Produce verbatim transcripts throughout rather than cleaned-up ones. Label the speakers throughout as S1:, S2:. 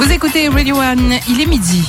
S1: Vous écoutez Radio One, il est midi.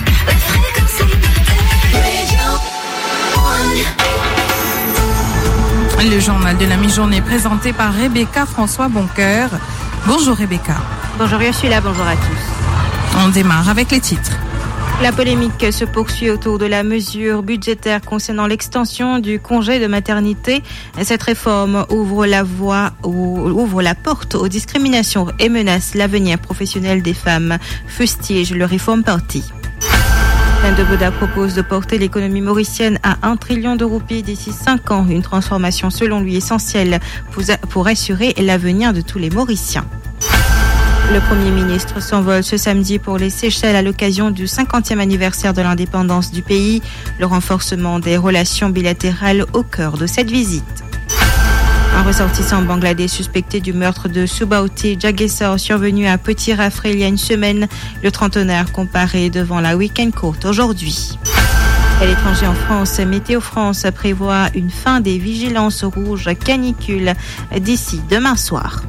S1: Le journal de la mi-journée présenté par Rebecca François Boncoeur. Bonjour Rebecca.
S2: Bonjour Ursula, bonjour à tous.
S1: On démarre avec les titres.
S2: La polémique se poursuit autour de la mesure budgétaire concernant l'extension du congé de maternité. Cette réforme ouvre la voie, ouvre la porte aux discriminations et menace l'avenir professionnel des femmes, fustige le Reform Party. Nando Boda propose de porter l'économie mauricienne à un trillion de roupies d'ici cinq ans, une transformation selon lui essentielle pour assurer l'avenir de tous les Mauriciens. Le Premier ministre s'envole ce samedi pour les Seychelles à l'occasion du cinquantième anniversaire de l'indépendance du pays. Le renforcement des relations bilatérales au cœur de cette visite. Un ressortissant bangladais suspecté du meurtre de Subauti Jagessar survenu à Petit Rafré il y a une semaine. Le trentenaire comparé devant la Weekend Court aujourd'hui. À l'étranger en France, Météo France prévoit une fin des vigilances rouges canicule d'ici demain soir.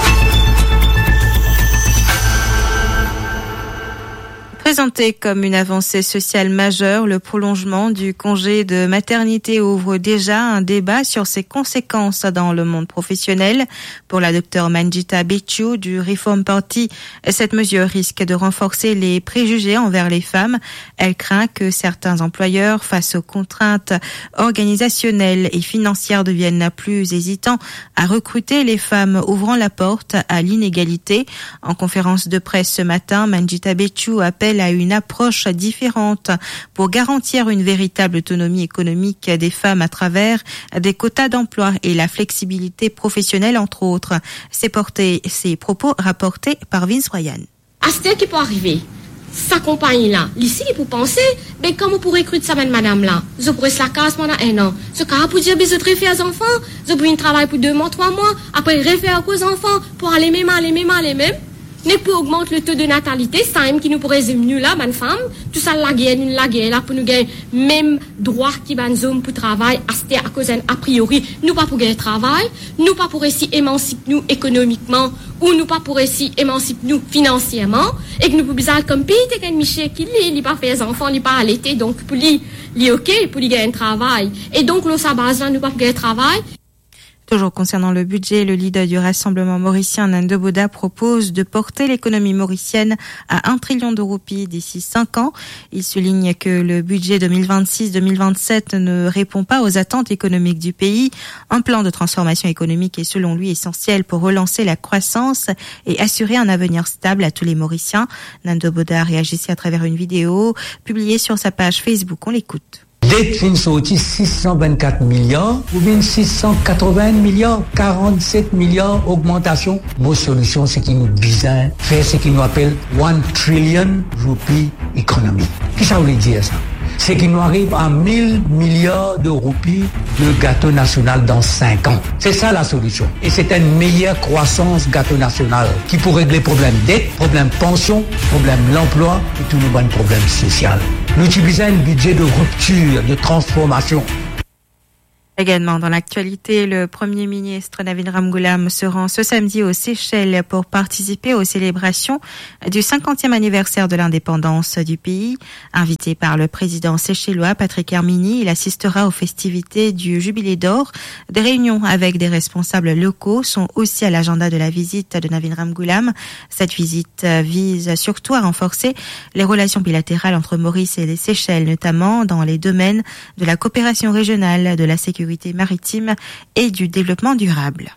S2: Présenté comme une avancée sociale majeure, le prolongement du congé de maternité ouvre déjà un débat sur ses conséquences dans le monde professionnel. Pour la docteure Manjita Becciu du Reform Party, cette mesure risque de renforcer les préjugés envers les femmes. Elle craint que certains employeurs, face aux contraintes organisationnelles et financières, deviennent plus hésitants à recruter les femmes, ouvrant la porte à l'inégalité. En conférence de presse ce matin, Manjita Becciu appelle à une approche différente pour garantir une véritable autonomie économique des femmes à travers des quotas d'emploi et la flexibilité professionnelle, entre autres. C'est porté, ces propos rapportés par Vince Ryan.
S3: À ce qui peut arriver, sa compagne là, ici, il peut penser, ben comment on pourrait recruter ça, madame là? Je pourrais se la casse pendant un an. Ce cas pour dire, ben je réfère aux enfants, je pourrais travailler pour deux mois, trois mois, après réfère aux enfants pour aller même, aller même, aller même. N'est pour augmenter le taux de natalité, ça même qui nous pourrait nous là, bonne femme, tout ça la guerre, nous la guerre là pour nous gagner même droit qui ban zone pour travail, à cause a priori, nous pas pour gagner travail, nous pas pour essayer émanciper nous économiquement, ou nous pas pour essayer émanciper nous financièrement, et que nous pouvons bizarre comme pays, t'es qu'un Michel qui lit, il pas fait les enfants, il pas allaité, donc pour lui, il ok, pour lui gagner un travail. Et donc, l'eau sa base là, nous pas pour gagner travail.
S2: Toujours concernant le budget, le leader du Rassemblement mauricien, Nando Boda, propose de porter l'économie mauricienne à un trillion de roupies d'ici cinq ans. Il souligne que le budget deux mille vingt-six deux mille vingt-sept ne répond pas aux attentes économiques du pays. Un plan de transformation économique est selon lui essentiel pour relancer la croissance et assurer un avenir stable à tous les Mauriciens. Nando Boda réagissait à travers une vidéo publiée sur sa page Facebook. On l'écoute.
S4: Dès fin sorti six cent vingt-quatre milliards, ou bien six cent quatre-vingts milliards, quarante-sept milliards augmentation. Mon solution, c'est qu'il nous besoin faire ce qu'il nous appelle one trillion rupee economy. Qu'est-ce que ça veut dire ça? C'est qu'il nous arrive à mille milliards de roupies de gâteau national dans cinq ans. C'est ça la solution. Et c'est une meilleure croissance gâteau national qui pourrait régler problème dette, problème pension, problème l'emploi et tous nos bons problèmes sociaux. Nous utilisons un budget de rupture, de transformation.
S2: Également dans l'actualité, le Premier ministre Navin Ramgoolam se rend ce samedi aux Seychelles pour participer aux célébrations du cinquantième anniversaire de l'indépendance du pays. Invité par le président séchellois Patrick Hermini, il assistera aux festivités du Jubilé d'Or. Des réunions avec des responsables locaux sont aussi à l'agenda de la visite de Navin Ramgoolam. Cette visite vise surtout à renforcer les relations bilatérales entre Maurice et les Seychelles, notamment dans les domaines de la coopération régionale, de la sécurité maritime et du développement durable.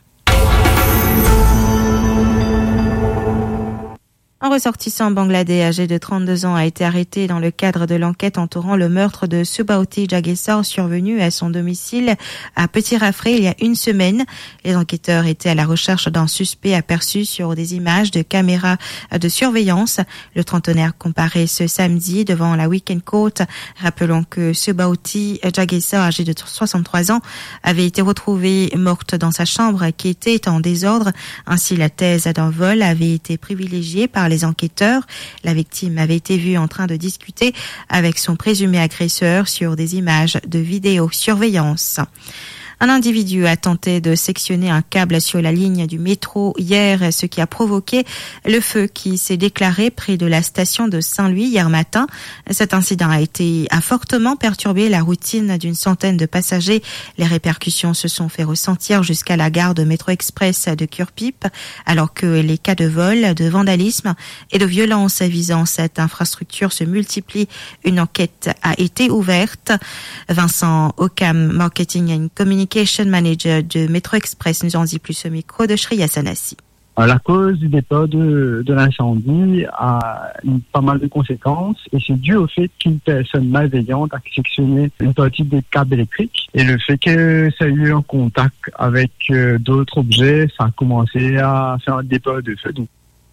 S2: Un ressortissant bangladais âgé de trente-deux ans a été arrêté dans le cadre de l'enquête entourant le meurtre de Subauti Jagessar survenu à son domicile à Petit Rafré il y a une semaine. Les enquêteurs étaient à la recherche d'un suspect aperçu sur des images de caméras de surveillance. Le trentenaire comparé ce samedi devant la Weekend Court. Rappelons que Subauti Jagessar, âgé de soixante-trois ans, avait été retrouvé morte dans sa chambre qui était en désordre. Ainsi, la thèse d'un vol avait été privilégiée par les enquêteurs. La victime avait été vue en train de discuter avec son présumé agresseur sur des images de vidéosurveillance. Un individu a tenté de sectionner un câble sur la ligne du métro hier, ce qui a provoqué le feu qui s'est déclaré près de la station de Saint-Louis hier matin. Cet incident a été a fortement perturbé la routine d'une centaine de passagers. Les répercussions se sont fait ressentir jusqu'à la gare de métro express de Cure-Pipe, alors que les cas de vol, de vandalisme et de violence visant cette infrastructure se multiplient. Une enquête a été ouverte. Vincent Ocam, Marketing and Communication Manager de Métro Express, nous en dit plus au micro de Shreya Sanassi.
S5: La cause du départ de, de l'incendie a une, pas mal de conséquences et c'est dû au fait qu'une personne malveillante a sectionné une partie des câbles électriques et le fait que ça a eu un contact avec euh, d'autres objets, ça a commencé à faire un départ de feu. Donc,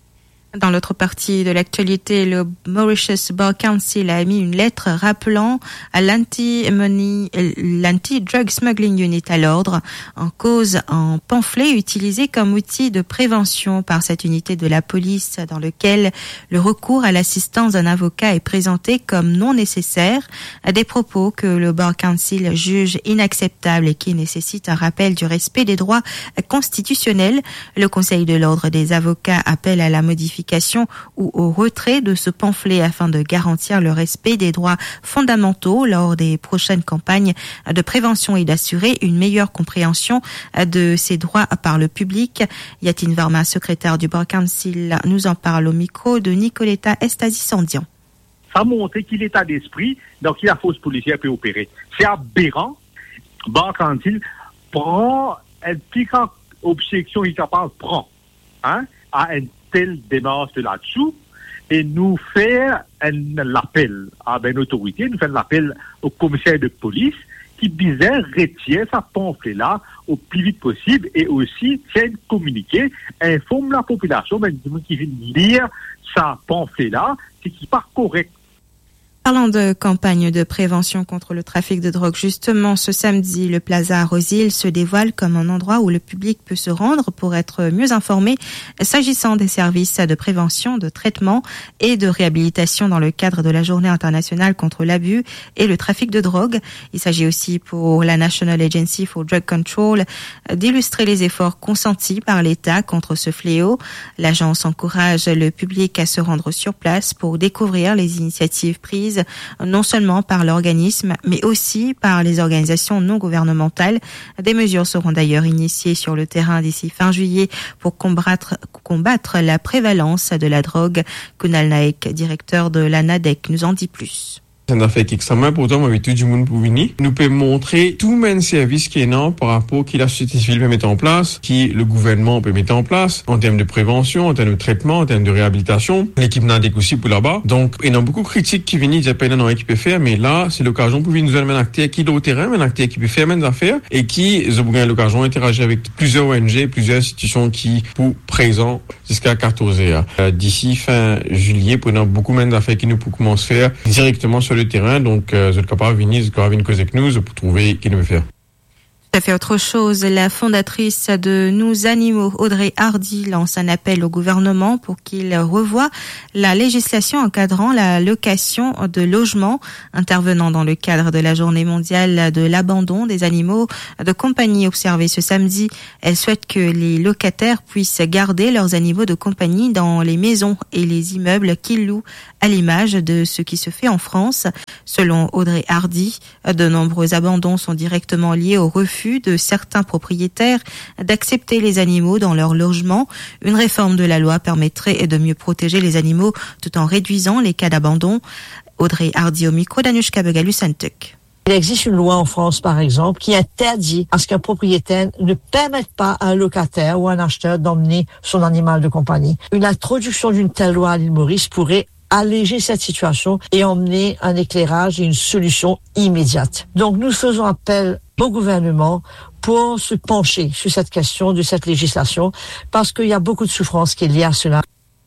S2: dans l'autre partie de l'actualité, le Mauritius Bar Council a émis une lettre rappelant à l'anti-money, l'anti-drug smuggling unit à l'ordre, en cause un pamphlet utilisé comme outil de prévention par cette unité de la police dans lequel le recours à l'assistance d'un avocat est présenté comme non nécessaire, à des propos que le Bar Council juge inacceptables et qui nécessitent un rappel du respect des droits constitutionnels. Le Conseil de l'ordre des avocats appelle à la modification ou au retrait de ce pamphlet afin de garantir le respect des droits fondamentaux lors des prochaines campagnes de prévention et d'assurer une meilleure compréhension de ces droits par le public. Yatin Varma, secrétaire du Bar Council, nous en parle au micro de Nicoletta Estasi-Sandian.
S6: Ça montre qu'il est état d'esprit, donc il y a force policière peut opérer. C'est aberrant. Bar Council prend, elle pique en objection, il capable prend, hein, à une telle démarche de là-dessous et nous faire un appel à une autorité, nous faire un appel au commissaire de police qui disait retire sa pamphlet-là au plus vite possible et aussi fait un communiqué, informe la population, même qui vient lire sa pamphlet-là, c'est qui n'est pas correct.
S2: Parlant de campagne de prévention contre le trafic de drogue, justement, ce samedi, le Plaza Rosil se dévoile comme un endroit où le public peut se rendre pour être mieux informé s'agissant des services de prévention, de traitement et de réhabilitation dans le cadre de la Journée internationale contre l'abus et le trafic de drogue. Il s'agit aussi pour la National Agency for Drug Control d'illustrer les efforts consentis par l'État contre ce fléau. L'agence encourage le public à se rendre sur place pour découvrir les initiatives prises non seulement par l'organisme, mais aussi par les organisations non gouvernementales. Des mesures seront d'ailleurs initiées sur le terrain d'ici fin juillet pour combattre, combattre la prévalence de la drogue. Kunal Naik, directeur de la NADEC, nous en dit plus.
S7: C'est une affaire qui est extrêmement importante avec tout le monde pour venir. Nous pouvons montrer tout le même service qui est énorme par rapport à qui la société civile peut mettre en place, qui le gouvernement peut mettre en place, en termes de prévention, en termes de traitement, en termes de réhabilitation. L'équipe NADEC aussi pour là-bas. Donc, il y a beaucoup de critiques qui viennent, ils disent, il y a qui peut faire, mais là, c'est l'occasion pour nous amener un acteur qui est au terrain, un acteur qui peut faire des affaires et qui, ils ont l'occasion d'interagir avec plusieurs O N G, plusieurs institutions qui, pour présent, jusqu'à quatorze heures. Euh, d'ici fin juillet, pour nous, beaucoup même d'affaires qui nous pour commencer à faire directement sur le terrain, donc euh, vous êtes capable de venir, vous êtes capable de venir causer avec nous pour trouver qui nous veut faire.
S2: Tout à fait autre chose. La fondatrice de Nous Animaux, Audrey Hardy, lance un appel au gouvernement pour qu'il revoie la législation encadrant la location de logements. Intervenant dans le cadre de la journée mondiale de l'abandon des animaux de compagnie observée ce samedi, elle souhaite que les locataires puissent garder leurs animaux de compagnie dans les maisons et les immeubles qu'ils louent, à l'image de ce qui se fait en France. Selon Audrey Hardy, de nombreux abandons sont directement liés au refus de certains propriétaires d'accepter les animaux dans leur logement. Une réforme de la loi permettrait de mieux protéger les animaux tout en réduisant les cas d'abandon. Audrey Hardy au micro d'Anushka Begalu-Santuk.
S8: Il existe une loi en France, par exemple, qui interdit à ce qu'un propriétaire ne permette pas à un locataire ou à un acheteur d'emmener son animal de compagnie. Une introduction d'une telle loi à l'île Maurice pourrait alléger cette situation et emmener un éclairage et une solution immédiate. Donc nous faisons appel au gouvernement pour se pencher sur cette question de cette législation parce qu'il y a beaucoup de souffrance qui est liée à cela.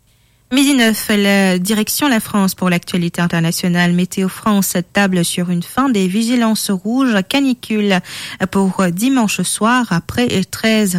S2: Midi neuf, la direction La France pour l'actualité internationale. Météo France table sur une fin des vigilances rouges canicule pour dimanche soir après treize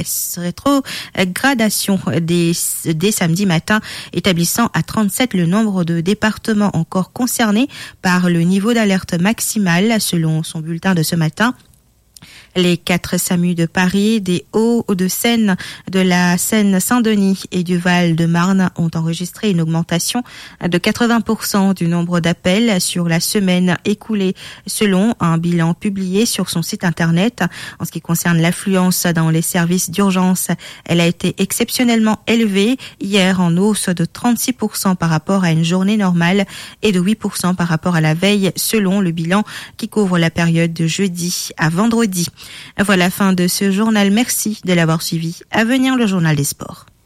S2: rétrogradations des, des samedis matin, établissant à trente-sept le nombre de départements encore concernés par le niveau d'alerte maximale selon son bulletin de ce matin. Les quatre SAMU de Paris, des Hauts-de-Seine, de la Seine-Saint-Denis et du Val-de-Marne ont enregistré une augmentation de quatre-vingts pour cent du nombre d'appels sur la semaine écoulée, selon un bilan publié sur son site internet. En ce qui concerne l'affluence dans les services d'urgence, elle a été exceptionnellement élevée hier, en hausse de trente-six pour cent par rapport à une journée normale et de huit pour cent par rapport à la veille, selon le bilan qui couvre la période de jeudi à vendredi. Voilà la fin de ce journal. Merci de l'avoir suivi. À venir, le journal des sports.